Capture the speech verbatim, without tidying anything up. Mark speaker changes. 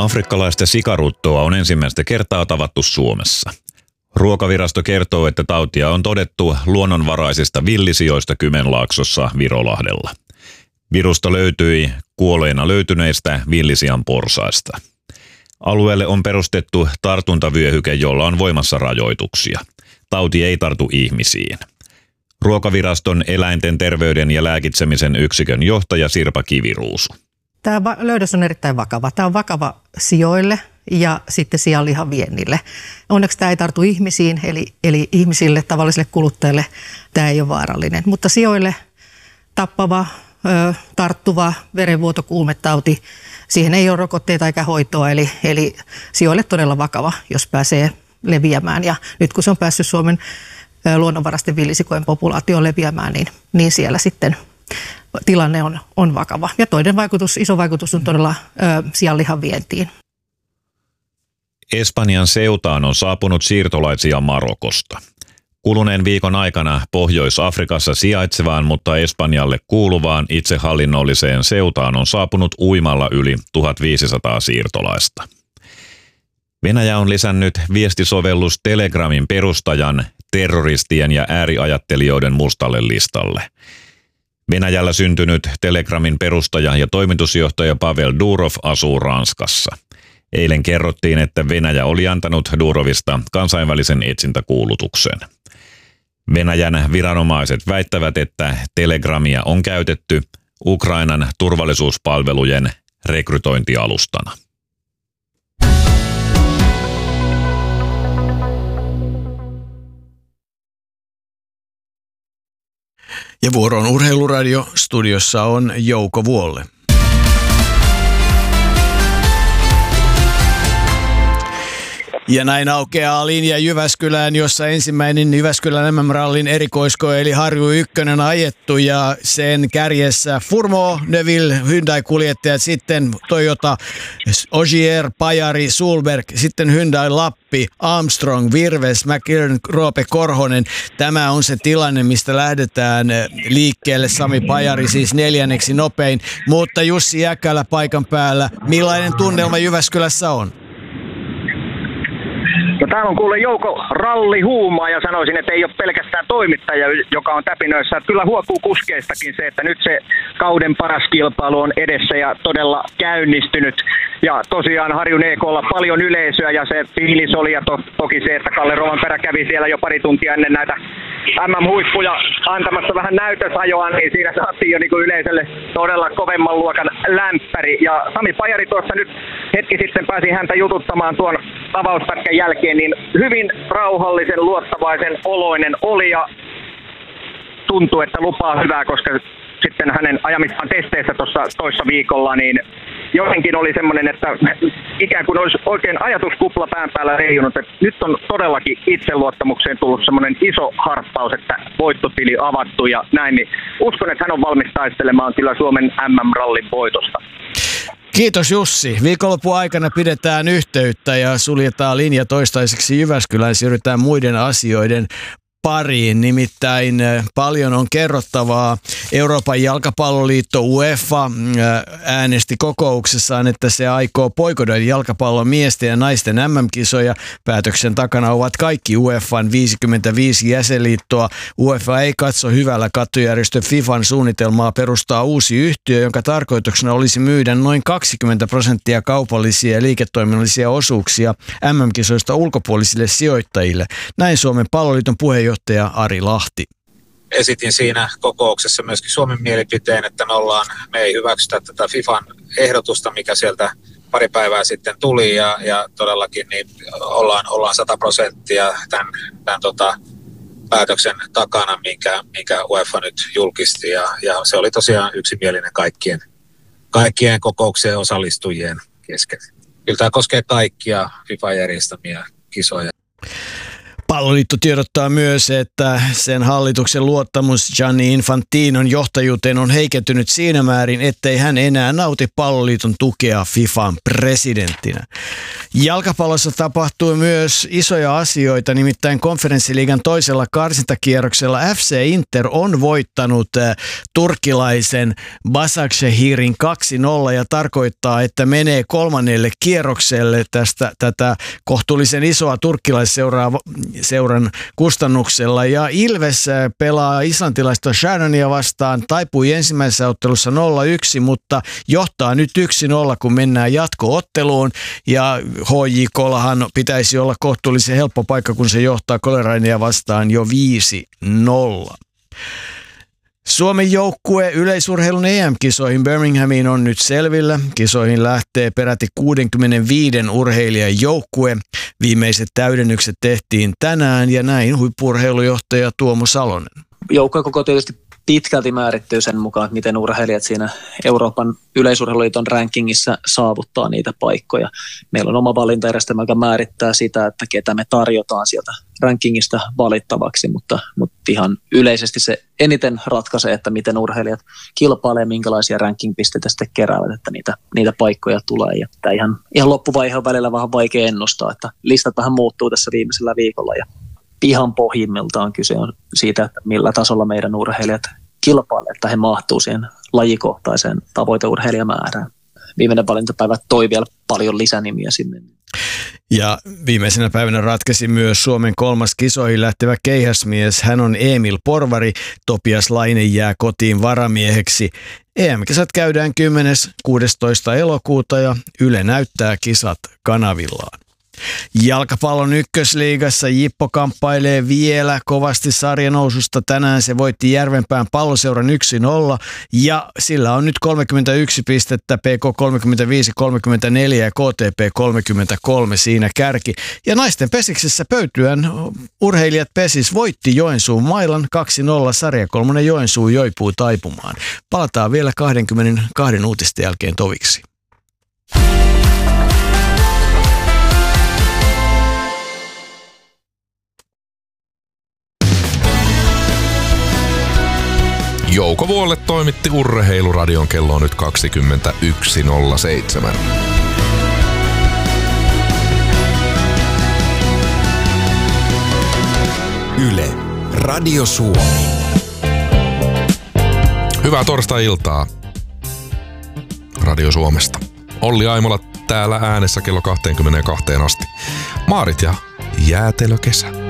Speaker 1: Afrikkalaista sikaruttoa on ensimmäistä kertaa tavattu Suomessa. Ruokavirasto kertoo, että tautia on todettu luonnonvaraisista villisijoista Kymenlaaksossa Virolahdella. Virusta löytyi kuolleina löytyneistä villisian porsaista. Alueelle on perustettu tartuntavyöhyke, jolla on voimassa rajoituksia. Tauti ei tartu ihmisiin. Ruokaviraston eläinten terveyden ja lääkitsemisen yksikön johtaja Sirpa Kiviruusu.
Speaker 2: Tämä löydös on erittäin vakava. Tämä on vakava sijoille ja sitten sianlihan viennille. Onneksi tämä ei tartu ihmisiin, eli, eli ihmisille, tavallisille kuluttajille tämä ei ole vaarallinen. Mutta sijoille tappava, ö, tarttuva verenvuotokuumetauti, siihen ei ole rokotteita eikä hoitoa, eli, eli sijoille todella vakava, jos pääsee leviämään. Ja nyt kun se on päässyt Suomen ö, luonnonvaraisten villisikojen populaatioon leviämään, niin, niin siellä sitten tilanne on, on vakava. Ja toinen vaikutus, iso vaikutus on todella ö, sianlihan vientiin.
Speaker 1: Espanjan Ceutaan on saapunut siirtolaisia Marokosta. Kuluneen viikon aikana Pohjois-Afrikassa sijaitsevaan, mutta Espanjalle kuuluvaan itsehallinnolliseen Ceutaan on saapunut uimalla yli tuhatviisisataa siirtolaista. Venäjä on lisännyt viestisovellus Telegramin perustajan terroristien ja ääriajattelijoiden mustalle listalle. Venäjällä syntynyt Telegramin perustaja ja toimitusjohtaja Pavel Durov asuu Ranskassa. Eilen kerrottiin, että Venäjä oli antanut Durovista kansainvälisen etsintäkuulutuksen. Venäjän viranomaiset väittävät, että Telegramia on käytetty Ukrainan turvallisuuspalvelujen rekrytointialustana.
Speaker 3: Ja vuoroon Urheiluradio. Studiossa on Jouko Vuolle. Ja näin aukeaa linja Jyväskylään, jossa ensimmäinen Jyväskylän M M-rallin erikoiskoe eli Harju ykkönen ajettu ja sen kärjessä Furmo, Neville, Hyundai-kuljettajat, sitten Toyota, Ogier, Pajari, Sulberg, sitten Hyundai Lappi, Armstrong, Virves, McLaren, Roope Korhonen. Tämä on se tilanne, mistä lähdetään liikkeelle. Sami Pajari siis neljänneksi nopein, mutta Jussi Jäkälä paikan päällä. Millainen tunnelma Jyväskylässä on?
Speaker 4: No täällä on kuule Jouko rallihuumaa ja sanoisin, että ei ole pelkästään toimittaja, joka on täpinöissä. Että kyllä huokuu kuskeistakin se, että nyt se kauden paras kilpailu on edessä ja todella käynnistynyt. Ja tosiaan Harjun E K:lla paljon yleisöä ja se fiilis oli ja to, toki se, että Kalle Rovanperä kävi siellä jo pari tuntia ennen näitä M M-huippuja antamassa vähän näytösajoa, niin siinä saatiin jo niin kuin yleisölle todella kovemman luokan lämpäri. Ja Sami Pajari tuossa nyt hetki sitten pääsi häntä jututtamaan tuon avauspätkän jälkeen, niin hyvin rauhallisen, luottavaisen oloinen oli ja tuntuu, että lupaa hyvää, koska sitten hänen ajamistaan testeissä tuossa toissa viikolla, niin jotenkin oli semmoinen, että ikään kuin olisi oikein ajatuskupla pään päällä reijunut, että nyt on todellakin itseluottamukseen tullut semmoinen iso harppaus, että voittotili avattu ja näin, niin uskon, että hän on valmis taistelemaan kyllä Suomen M M-rallin voitosta.
Speaker 3: Kiitos Jussi. Viikonlopun aikana pidetään yhteyttä ja suljetaan linja toistaiseksi Jyväskylään. Siirrytään muiden asioiden pariin. Nimittäin paljon on kerrottavaa. Euroopan jalkapalloliitto UEFA äänesti kokouksessaan, että se aikoo boikotoida jalkapallon miesten ja naisten M M-kisoja. Päätöksen takana ovat kaikki UEFan viisikymmentäviisi jäsenliittoa. UEFA ei katso hyvällä kattojärjestö FIFAn suunnitelmaa perustaa uusi yhtiö, jonka tarkoituksena olisi myydä noin kaksikymmentä prosenttia kaupallisia ja liiketoiminnallisia osuuksia M M-kisoista ulkopuolisille sijoittajille. Näin Suomen palloliiton puheenjohtaja Ari Lahti.
Speaker 5: Esitin siinä kokouksessa myöskin Suomen mielipiteen, että me, ollaan, me ei hyväksytä tätä FIFAn ehdotusta, mikä sieltä pari päivää sitten tuli ja, ja todellakin niin ollaan, ollaan sata prosenttia tämän, tämän tota, päätöksen takana, minkä, minkä UEFA nyt julkisti ja, ja se oli tosiaan yksimielinen kaikkien, kaikkien kokoukseen osallistujien kesken. Kyllä tämä koskee kaikkia FIFA-järjestämiä kisoja.
Speaker 3: Palloliitto tiedottaa myös, että sen hallituksen luottamus Gianni Infantinon johtajuuteen on heikentynyt siinä määrin, ettei hän enää nauti Palloliiton tukea FIFAn presidenttinä. Jalkapallossa tapahtui myös isoja asioita, nimittäin konferenssiliigan toisella karsintakierroksella F C Inter on voittanut turkkilaisen Başakşehir'in kaksi nolla ja tarkoittaa, että menee kolmannelle kierrokselle tästä tätä kohtuullisen isoa turkkilaisseuraa seuran kustannuksella. Ja Ilves pelaa islantilaista Shannonia vastaan, taipui ensimmäisessä ottelussa nolla yksi, mutta johtaa nyt yksi nolla, kun mennään jatko-otteluun. Ja H J K:llahan pitäisi olla kohtuullisen helppo paikka, kun se johtaa Colorainia vastaan jo viisi nolla. Suomen joukkue yleisurheilun E M-kisoihin Birminghamiin on nyt selvillä. Kisoihin lähtee peräti kuusikymmentäviisi urheilijan joukkue. Viimeiset täydennykset tehtiin tänään ja näin huippu-urheilujohtaja Tuomo Salonen.
Speaker 6: Joukkojen koko tietysti pitkälti määrittyy sen mukaan, että miten urheilijat siinä Euroopan yleisurheiluliiton rankingissa saavuttaa niitä paikkoja. Meillä on oma valintajärjestelmä, joka määrittää sitä, että ketä me tarjotaan sieltä rankingista valittavaksi, mutta, mutta ihan yleisesti se eniten ratkaisee, että miten urheilijat kilpailee, minkälaisia ranking-pisteitä sitten keräävät, että niitä, niitä paikkoja tulee. Ja tämä ihan, ihan loppuvaihe on välillä vähän vaikea ennustaa, että listat vähän muuttuu tässä viimeisellä viikolla ja ihan pohjimmiltaan kyse on siitä, että millä tasolla meidän urheilijat kilpailevat, että he mahtuu siihen lajikohtaiseen tavoiteurheilijamäärään. Viimeinen valintapäivä toi vielä paljon lisänimiä sinne.
Speaker 3: Ja viimeisenä päivänä ratkesi myös Suomen kolmas kisoihin lähtevä keihäsmies. Hän on Emil Porvari. Topias Laine jää kotiin varamieheksi. E M-kisat käydään kymmenes kuudestoista elokuuta ja Yle näyttää kisat kanavillaan. Jalkapallon ykkösliigassa Jippo kamppailee vielä kovasti sarjanoususta. Tänään se voitti Järvenpään Palloseuran yksi nolla ja sillä on nyt kolmekymmentäyksi pistettä, P K kolmekymmentäviisi kolmekymmentäneljä ja K T P kolmekymmentäkolme siinä kärki. Ja naisten pesiksessä Pöytyän urheilijat Pesis voitti Joensuun Mailan kaksi nolla, sarjakolmonen Joensuu joipuu taipumaan. Palataan vielä kaksikymmentäkaksi uutisten jälkeen toviksi.
Speaker 7: Jouko Vuolle toimitti Urheiluradion, kello on nyt kaksikymmentäyksi nolla seitsemän.
Speaker 8: Yle, Radio Suomi.
Speaker 7: Hyvää torstai-iltaa Radio Suomesta. Olli Aimola täällä äänessä kello kaksikymmentäkaksi asti. Maarit ja jäätelökesä.